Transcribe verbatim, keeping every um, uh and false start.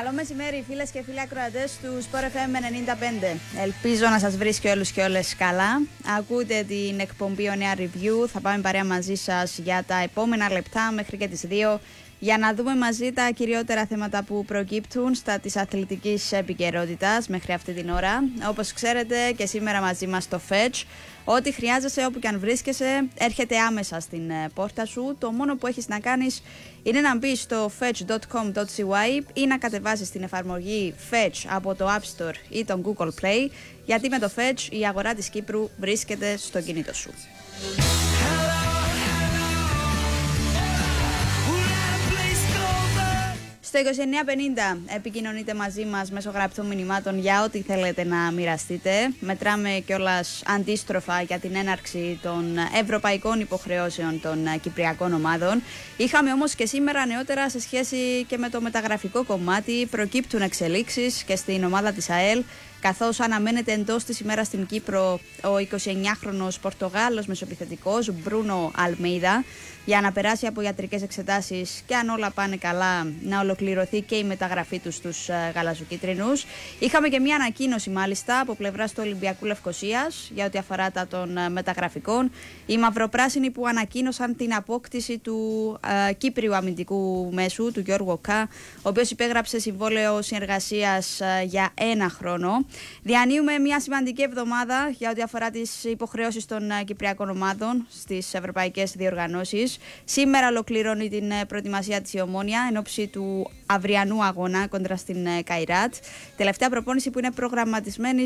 Καλό μεσημέρι, φίλες και φίλοι ακροατές του Sport εφ εμ ενενήντα πέντε. Ελπίζω να σας βρίσκει όλους και όλες καλά. Ακούτε την εκπομπή Ο Νέα Review. Θα πάμε παρέα μαζί σας για τα επόμενα λεπτά μέχρι και τις δύο για να δούμε μαζί τα κυριότερα θέματα που προκύπτουν στα της αθλητικής επικαιρότητας μέχρι αυτή την ώρα. Όπως ξέρετε και σήμερα μαζί μας το Fetch. Ό,τι χρειάζεσαι όπου και αν βρίσκεσαι έρχεται άμεσα στην πόρτα σου. Το μόνο που έχεις να κάνεις είναι να μπεις στο fetch τελεία com τελεία c y ή να κατεβάσεις την εφαρμογή Fetch από το App Store ή τον Google Play, γιατί με το Fetch η αγορά της Κύπρου βρίσκεται στο κινητό σου. Στο είκοσι εννιά πενήντα επικοινωνείτε μαζί μας μέσω γραπτών μηνυμάτων για ό,τι θέλετε να μοιραστείτε. Μετράμε κιόλας αντίστροφα για την έναρξη των ευρωπαϊκών υποχρεώσεων των κυπριακών ομάδων. Είχαμε όμως και σήμερα νεότερα σε σχέση και με το μεταγραφικό κομμάτι. Προκύπτουν εξελίξεις και στην ομάδα της ΑΕΛ, καθώς αναμένεται εντός της ημέρας στην Κύπρο ο εικοσιεννιάχρονος Πορτογάλος μεσοεπιθετικός Μπρούνο Αλμέιδα για να περάσει από ιατρικές εξετάσεις και αν όλα πάνε καλά να ολοκληρωθεί και η μεταγραφή του στους γαλαζοκίτρινους. Είχαμε και μια ανακοίνωση μάλιστα από πλευράς του Ολυμπιακού Λευκωσίας για ό,τι αφορά τα των μεταγραφικών. Οι μαυροπράσινοι που ανακοίνωσαν την απόκτηση του ε, Κύπριου αμυντικού μέσου, του Γιώργου Οκά, ο οποίος υπέγραψε συμβόλαιο συνεργασίας ε, για ένα χρόνο. Διανύουμε μια σημαντική εβδομάδα για ό,τι αφορά τις υποχρεώσεις των uh, κυπριακών ομάδων στις ευρωπαϊκές διοργανώσεις. Σήμερα ολοκληρώνει την uh, προετοιμασία της η Ομόνοια εν ώψη του αυριανού αγώνα κόντρα στην uh, Καϊράτ. Τελευταία προπόνηση που είναι προγραμματισμένη